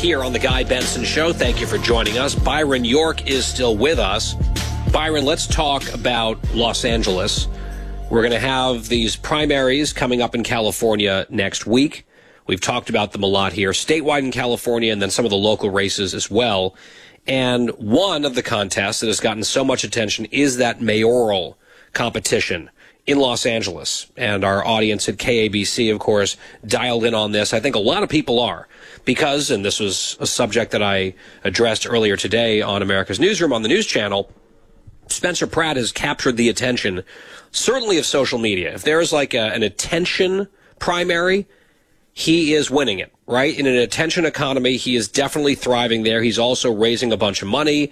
here on the Guy Benson Show. Thank you for joining us. Byron York is still with us. Byron, let's talk about Los Angeles. We're going to have these primaries coming up in California next week. We've talked about them a lot here, statewide in California, and then some of the local races as well. And one of the contests that has gotten so much attention is that mayoral competition in Los Angeles. And our audience at KABC, of course, dialed in on this. I think a lot of people are because, and this was a subject that I addressed earlier today on America's Newsroom on the News Channel, Spencer Pratt has captured the attention, certainly of social media. If there is like an attention primary, he is winning it, right? In an attention economy, he is definitely thriving there. He's also raising a bunch of money.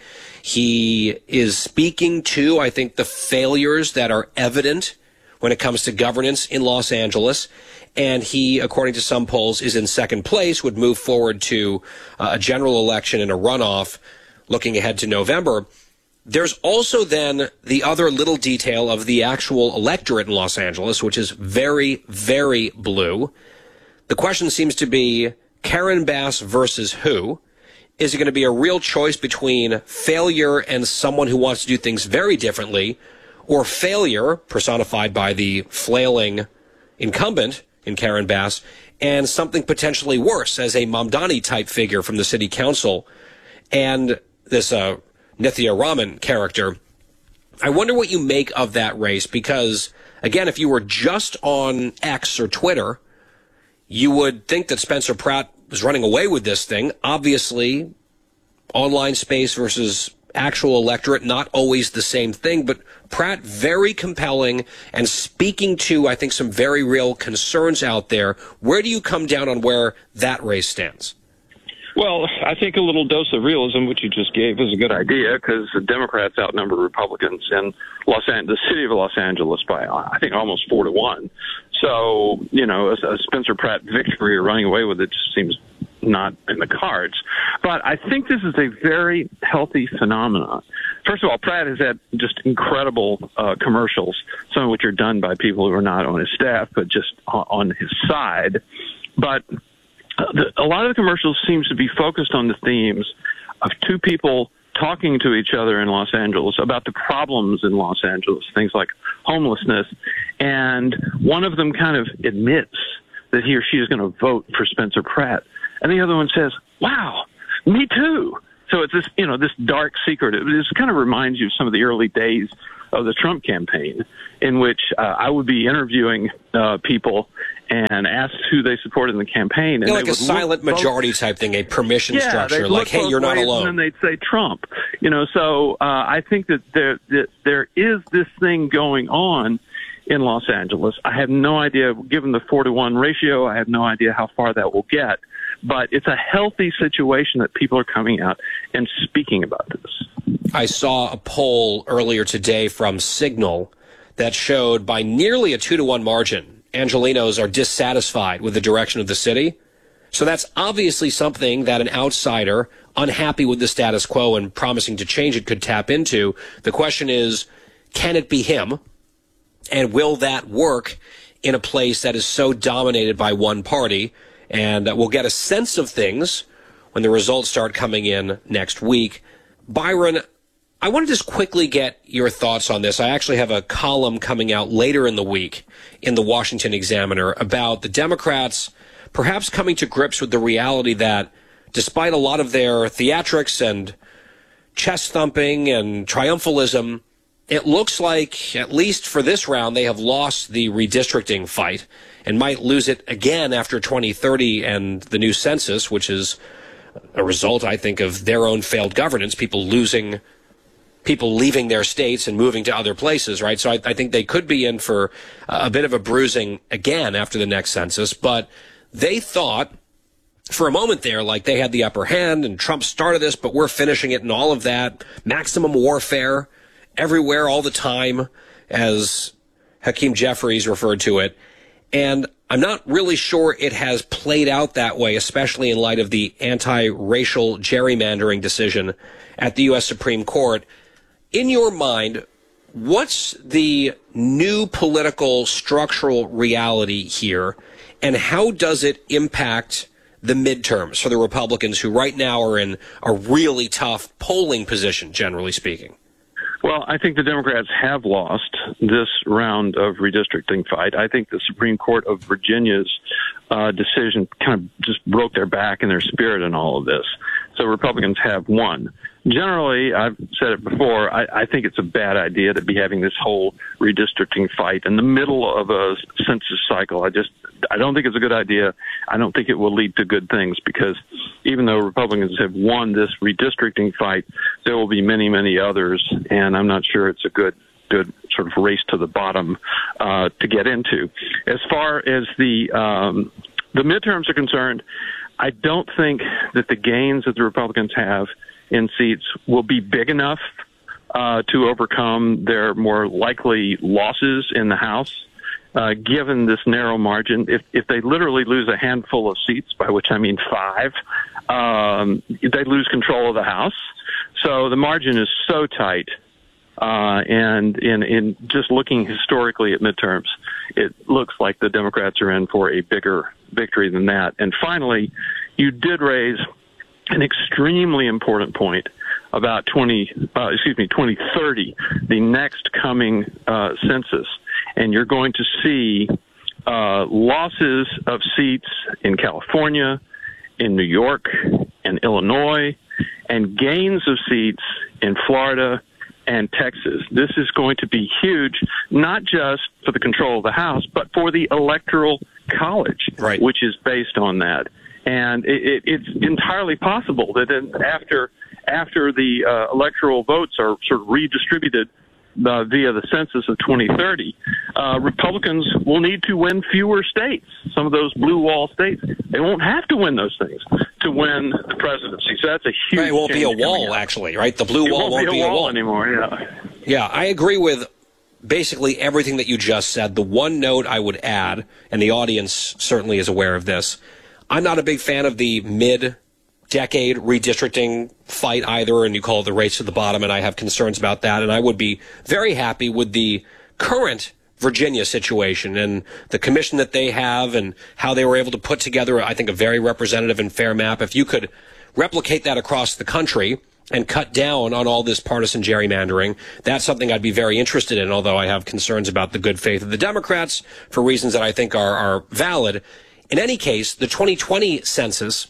He is speaking to, I think, the failures that are evident when it comes to governance in Los Angeles. And he, according to some polls, is in second place, would move forward to a general election and a runoff looking ahead to November. There's also then the other little detail of the actual electorate in Los Angeles, which is very, very blue. The question seems to be Karen Bass versus who? Is it going to be a real choice between failure and someone who wants to do things very differently, or failure, personified by the flailing incumbent in Karen Bass, and something potentially worse as a Mamdani-type figure from the city council, and this Nithya Raman character? I wonder what you make of that race, because, again, if you were just on X or Twitter, you would think that Spencer Pratt was running away with this thing. Obviously, online space versus actual electorate, not always the same thing, but Pratt very compelling and speaking to, I think, some very real concerns out there. Where do you come down on where that race stands? Well, I think a little dose of realism, which you just gave, is a good idea because the Democrats outnumber Republicans in the city of Los Angeles by, I think, almost 4-1. So, a Spencer Pratt victory or running away with it just seems not in the cards. But I think this is a very healthy phenomenon. First of all, Pratt has had just incredible commercials, some of which are done by people who are not on his staff, but just on his side. But a lot of the commercials seems to be focused on the themes of two people talking to each other in Los Angeles about the problems in Los Angeles, things like homelessness. And one of them kind of admits that he or she is going to vote for Spencer Pratt. And the other one says, wow, me too. So it's this, this dark secret. This kind of reminds you of some of the early days of the Trump campaign, in which I would be interviewing people and asked who they supported in the campaign. And like a silent majority type thing, a permission structure, like, hey, you're not alone. And then they'd say Trump. So I think that there is this thing going on in Los Angeles. I have no idea, given the 4-1 ratio, I have no idea how far that will get. But it's a healthy situation that people are coming out and speaking about this. I saw a poll earlier today from Signal that showed by nearly a 2-1 margin, Angelenos are dissatisfied with the direction of the city. So that's obviously something that an outsider, unhappy with the status quo and promising to change it, could tap into. The question is, can it be him? And will that work in a place that is so dominated by one party? And we'll get a sense of things when the results start coming in next week. Byron, I want to just quickly get your thoughts on this. I actually have a column coming out later in the week in the Washington Examiner about the Democrats perhaps coming to grips with the reality that despite a lot of their theatrics and chest thumping and triumphalism, it looks like, at least for this round, they have lost the redistricting fight and might lose it again after 2030 and the new census, which is a result, I think, of their own failed governance, people leaving their states and moving to other places, right? So I think they could be in for a bit of a bruising again after the next census. But they thought for a moment there like they had the upper hand and Trump started this, but we're finishing it and all of that. Maximum warfare everywhere all the time, as Hakeem Jeffries referred to it. And I'm not really sure it has played out that way, especially in light of the anti-racial gerrymandering decision at the U.S. Supreme Court. In your mind, what's the new political structural reality here, and how does it impact the midterms for the Republicans, who right now are in a really tough polling position, generally speaking? Well, I think the Democrats have lost this round of redistricting fight. I think the Supreme Court of Virginia's decision kind of just broke their back and their spirit in all of this. So Republicans have won. Generally, I've said it before, I think it's a bad idea to be having this whole redistricting fight in the middle of a census cycle. I don't think it's a good idea. I don't think it will lead to good things, because even though Republicans have won this redistricting fight, there will be many, many others, and I'm not sure it's a good sort of race to the bottom to get into. As far as the midterms are concerned, I don't think that the gains that the Republicans have in seats will be big enough to overcome their more likely losses in the House, given this narrow margin. If they literally lose a handful of seats, by which I mean 5, they lose control of the House. So the margin is so tight. And in just looking historically at midterms, it looks like the Democrats are in for a bigger victory than that. And finally, you did raise an extremely important point about 2030, the next coming census. And you're going to see losses of seats in California, in New York, and Illinois, and gains of seats in Florida and Texas. This is going to be huge, not just for the control of the House, but for the Electoral College, right, which is based on that. And it's entirely possible that after the electoral votes are sort of redistributed via the census of 2030, Republicans will need to win fewer states, some of those blue wall states. They won't have to win those things to win the presidency. So that's a huge Right, it won't be a wall, actually, right? The blue wall won't be a wall anymore, yeah. Yeah, I agree with basically everything that you just said. The one note I would add, and the audience certainly is aware of this, I'm not a big fan of the mid-decade redistricting fight either, and you call it the race to the bottom, and I have concerns about that. And I would be very happy with the current Virginia situation and the commission that they have and how they were able to put together, I think, a very representative and fair map. If you could replicate that across the country and cut down on all this partisan gerrymandering, that's something I'd be very interested in, although I have concerns about the good faith of the Democrats for reasons that I think are valid. In any case, the 2020 census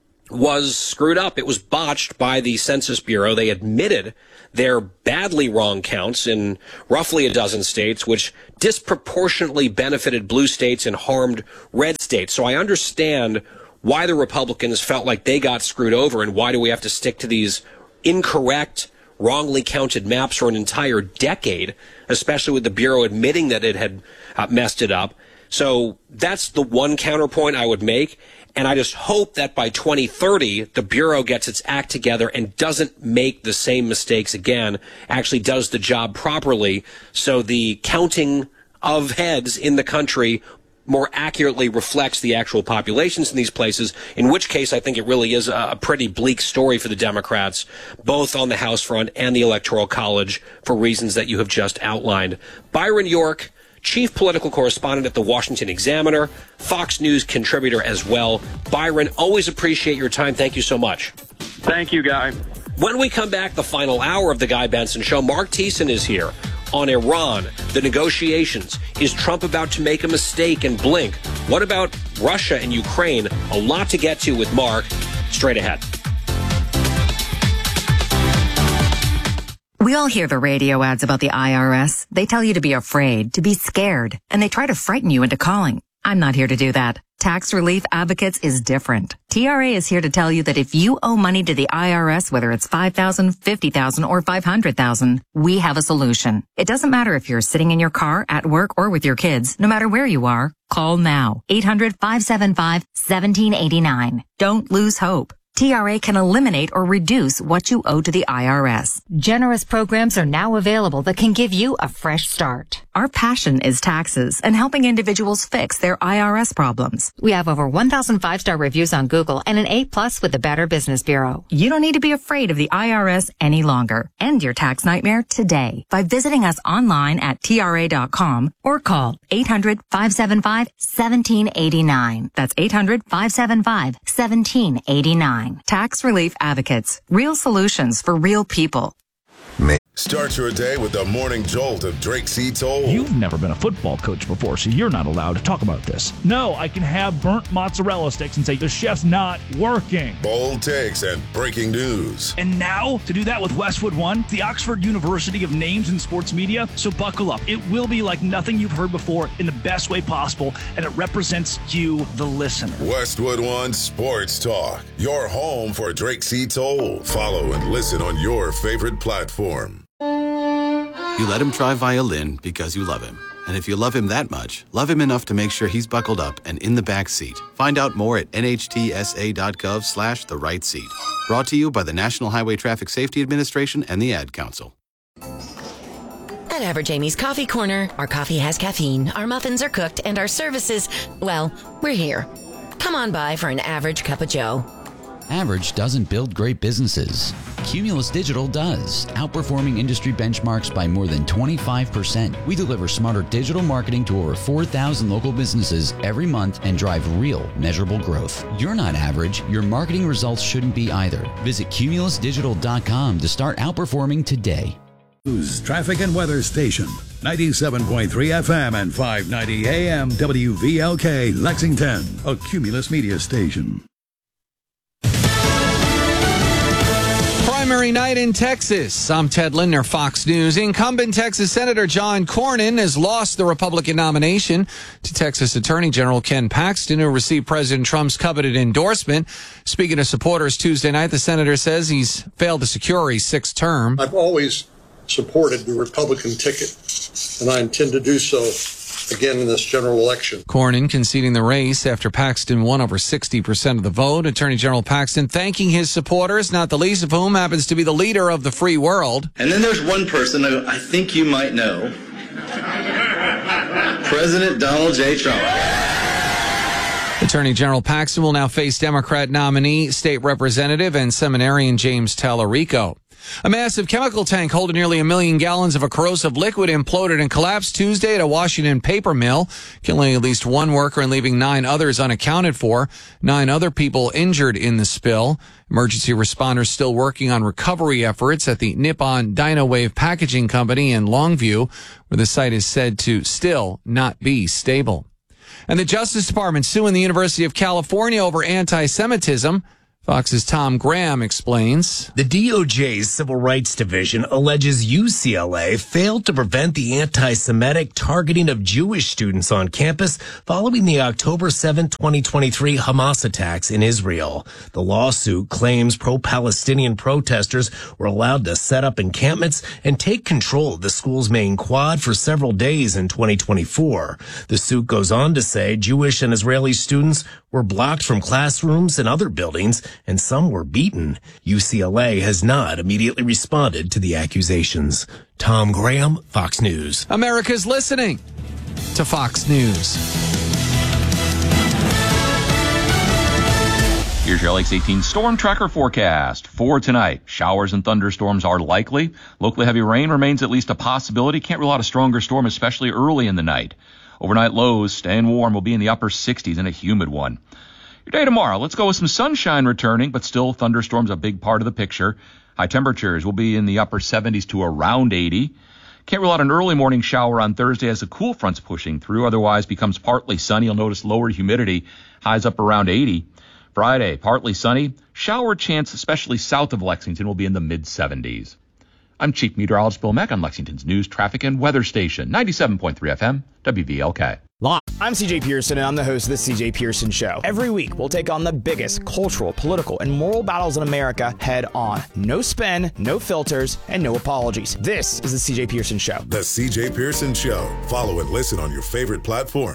was screwed up. It was botched by the Census Bureau. They admitted their badly wrong counts in roughly a dozen states, which disproportionately benefited blue states and harmed red states. So I understand why the Republicans felt like they got screwed over, and why do we have to stick to these incorrect, wrongly counted maps for an entire decade, especially with the Bureau admitting that it had messed it up. So that's the one counterpoint I would make. And I just hope that by 2030, the Bureau gets its act together and doesn't make the same mistakes again, actually does the job properly, so the counting of heads in the country more accurately reflects the actual populations in these places, in which case I think it really is a pretty bleak story for the Democrats, both on the House front and the Electoral College, for reasons that you have just outlined. Byron York, chief political correspondent at the Washington Examiner, Fox News contributor as well. Byron, always appreciate your time. Thank you so much. Thank you, Guy. When we come back, the final hour of the Guy Benson Show, Mark Thiessen is here on Iran, the negotiations. Is Trump about to make a mistake and blink? What about Russia and Ukraine? A lot to get to with Mark. Straight ahead. We all hear the radio ads about the IRS. They tell you to be afraid, to be scared, and they try to frighten you into calling. I'm not here to do that. Tax Relief Advocates is different. TRA is here to tell you that if you owe money to the IRS, whether it's $5,000, $50,000, or $500,000, we have a solution. It doesn't matter if you're sitting in your car, at work, or with your kids. No matter where you are, call now. 800-575-1789. Don't lose hope. TRA can eliminate or reduce what you owe to the IRS. Generous programs are now available that can give you a fresh start. Our passion is taxes and helping individuals fix their IRS problems. We have over 1,000 5-star reviews on Google and an A+ with the Better Business Bureau. You don't need to be afraid of the IRS any longer. End your tax nightmare today by visiting us online at TRA.com or call 800-575-1789. That's 800-575-1789. Tax Relief Advocates. Real solutions for real people. Start your day with the morning jolt of Drake C. Toll. You've never been a football coach before, so you're not allowed to talk about this. No, I can have burnt mozzarella sticks and say the chef's not working. Bold takes and breaking news. And now, to do that with Westwood One, the Oxford University of names in sports media, so buckle up. It will be like nothing you've heard before in the best way possible, and it represents you, the listener. Westwood One Sports Talk, your home for Drake C. Toll. Follow and listen on your favorite platform. You let him try violin because you love him. And if you love him that much, love him enough to make sure he's buckled up and in the back seat. Find out more at nhtsa.gov/the-right seat. Brought to you by the National Highway Traffic Safety Administration and the Ad Council. At Average Amy's Coffee Corner, our coffee has caffeine, our muffins are cooked, and our services, well, we're here. Come on by for an average cup of joe. Average doesn't build great businesses. Cumulus Digital does, outperforming industry benchmarks by more than 25%. We deliver smarter digital marketing to over 4,000 local businesses every month and drive real, measurable growth. You're not average. Your marketing results shouldn't be either. Visit cumulusdigital.com to start outperforming today. News, traffic and weather station. 97.3 FM and 590 AM WVLK Lexington, a Cumulus media station. Primary night in Texas. I'm Ted Lindner, Fox News. Incumbent Texas Senator John Cornyn has lost the Republican nomination to Texas Attorney General Ken Paxton, who received President Trump's coveted endorsement. Speaking to supporters Tuesday night, the senator says he's failed to secure a sixth term. I've always supported the Republican ticket, and I intend to do so again in this general election. Cornyn conceding the race after Paxton won over 60% of the vote. Attorney General Paxton thanking his supporters, not the least of whom happens to be the leader of the free world. And then there's one person who I think you might know, President Donald J. Trump. Attorney General Paxton will now face Democrat nominee, State Representative, and seminarian James Tallarico. A massive chemical tank holding nearly 1 million gallons of a corrosive liquid imploded and collapsed Tuesday at a Washington paper mill, killing at least one worker and leaving 9 others unaccounted for. 9 other people injured in the spill. Emergency responders still working on recovery efforts at the Nippon Dynawave Packaging Company in Longview, where the site is said to still not be stable. And the Justice Department suing the University of California over anti-Semitism. Fox's Tom Graham explains. The DOJ's Civil Rights Division alleges UCLA failed to prevent the anti-Semitic targeting of Jewish students on campus following the October 7, 2023 Hamas attacks in Israel. The lawsuit claims pro-Palestinian protesters were allowed to set up encampments and take control of the school's main quad for several days in 2024. The suit goes on to say Jewish and Israeli students were blocked from classrooms and other buildings, and some were beaten. UCLA has not immediately responded to the accusations. Tom Graham, Fox News. America's listening to Fox News. Here's your LX 18 Storm Tracker forecast for tonight. Showers and thunderstorms are likely. Locally heavy rain remains at least a possibility. Can't rule out a stronger storm, especially early in the night. Overnight lows, staying warm, will be in the upper 60s and a humid one. Your day tomorrow, let's go with some sunshine returning, but still thunderstorms a big part of the picture. High temperatures will be in the upper 70s to around 80. Can't rule out an early morning shower on Thursday as the cool front's pushing through. Otherwise becomes partly sunny. You'll notice lower humidity, highs up around 80. Friday, partly sunny. Shower chance, especially south of Lexington, will be in the mid-70s. I'm Chief Meteorologist Bill Mack on Lexington's News, Traffic, and Weather Station, 97.3 FM, WVLK. I'm CJ Pearson, and I'm the host of The CJ Pearson Show. Every week, we'll take on the biggest cultural, political, and moral battles in America head on. No spin, no filters, and no apologies. This is The CJ Pearson Show. The CJ Pearson Show. Follow and listen on your favorite platform.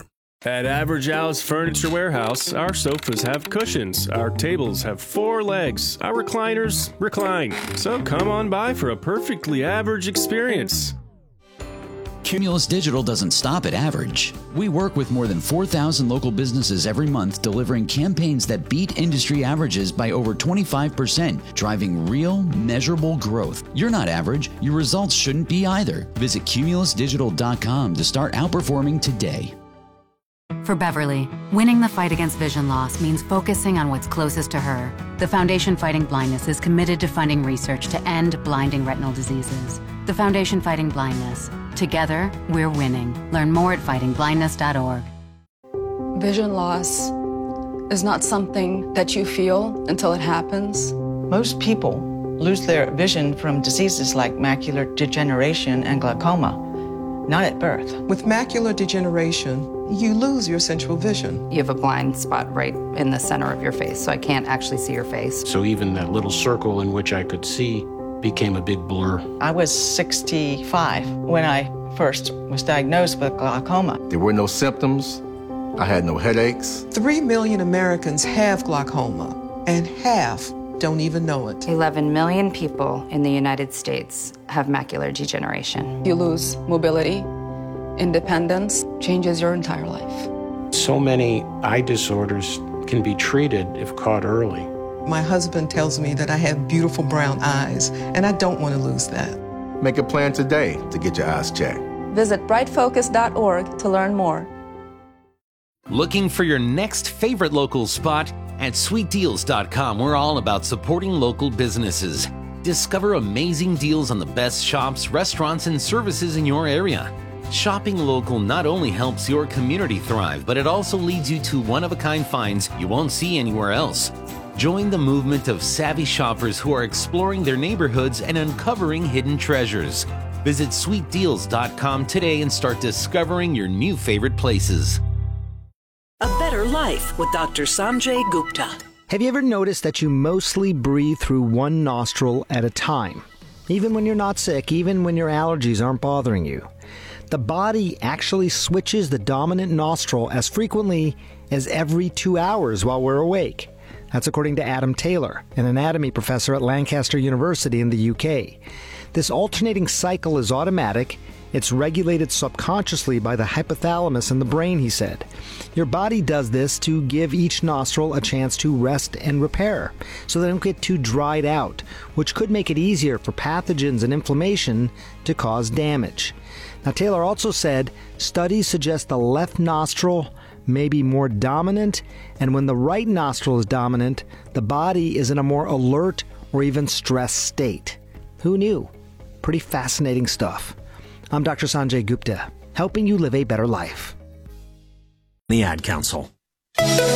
At Average House Furniture Warehouse, our sofas have cushions, our tables have 4 legs, our recliners recline. So come on by for a perfectly average experience. Cumulus Digital doesn't stop at average. We work with more than 4,000 local businesses every month, delivering campaigns that beat industry averages by over 25%, driving real, measurable growth. You're not average. Your results shouldn't be either. Visit cumulusdigital.com to start outperforming today. For Beverly, winning the fight against vision loss means focusing on what's closest to her. The Foundation Fighting Blindness is committed to funding research to end blinding retinal diseases. The Foundation Fighting Blindness. Together, we're winning. Learn more at fightingblindness.org. Vision loss is not something that you feel until it happens. Most people lose their vision from diseases like macular degeneration and glaucoma, not at birth. With macular degeneration, you lose your central vision. You have a blind spot right in the center of your face, so I can't actually see your face. So even that little circle in which I could see became a big blur. I was 65 when I first was diagnosed with glaucoma. There were no symptoms. I had no headaches. 3 million Americans have glaucoma, and half don't even know it. 11 million people in the United States have macular degeneration. You lose mobility, independence, changes your entire life. So many eye disorders can be treated if caught early. My husband tells me that I have beautiful brown eyes, and I don't want to lose that. Make a plan today to get your eyes checked. Visit brightfocus.org to learn more. Looking for your next favorite local spot? At sweetdeals.com, we're all about supporting local businesses. Discover amazing deals on the best shops, restaurants, and services in your area. Shopping local not only helps your community thrive, but it also leads you to one-of-a-kind finds you won't see anywhere else. Join the movement of savvy shoppers who are exploring their neighborhoods and uncovering hidden treasures. Visit sweetdeals.com today and start discovering your new favorite places. A Better Life with Dr. Sanjay Gupta. Have you ever noticed that you mostly breathe through one nostril at a time? Even when you're not sick, even when your allergies aren't bothering you. The body actually switches the dominant nostril as frequently as every 2 hours while we're awake. That's according to Adam Taylor, an anatomy professor at Lancaster University in the UK. This alternating cycle is automatic. It's regulated subconsciously by the hypothalamus in the brain, he said. Your body does this to give each nostril a chance to rest and repair, so they don't get too dried out, which could make it easier for pathogens and inflammation to cause damage. Now, Taylor also said studies suggest the left nostril may be more dominant, and when the right nostril is dominant, the body is in a more alert or even stressed state. Who knew? Pretty fascinating stuff. I'm Dr. Sanjay Gupta, helping you live a better life. The Ad Council.